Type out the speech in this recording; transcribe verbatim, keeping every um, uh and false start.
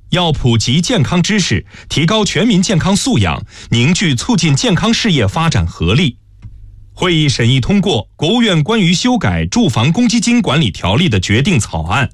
要普及健康知识，提高全民健康素养，凝聚促进健康事业发展合力。会议审议通过国务院关于修改住房公积金管理条例的决定草案。